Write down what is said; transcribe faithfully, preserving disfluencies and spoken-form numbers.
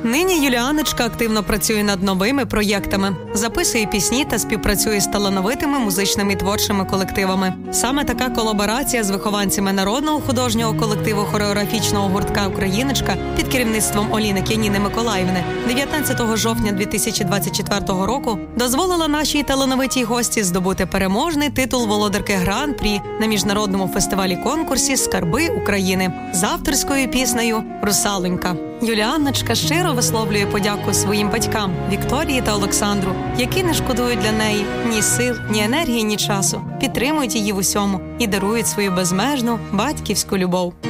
Нині Юліаночка активно працює над новими проєктами, записує пісні та співпрацює з талановитими музичними і творчими колективами. Саме така колаборація з вихованцями народного художнього колективу хореографічного гуртка «Україночка» під керівництвом Оліни Яніни Миколаївни дев'ятнадцятого жовтня дві тисячі двадцять четвертого року дозволила нашій талановитій гості здобути переможний титул володарки Гран-прі на міжнародному фестивалі-конкурсі «Скарби України» з авторською піснею «Русалонька». Юліаночка щиро висловлює подяку своїм батькам Вікторії та Олександру, які не шкодують для неї ні сил, ні енергії, ні часу, підтримують її в усьому і дарують свою безмежну батьківську любов.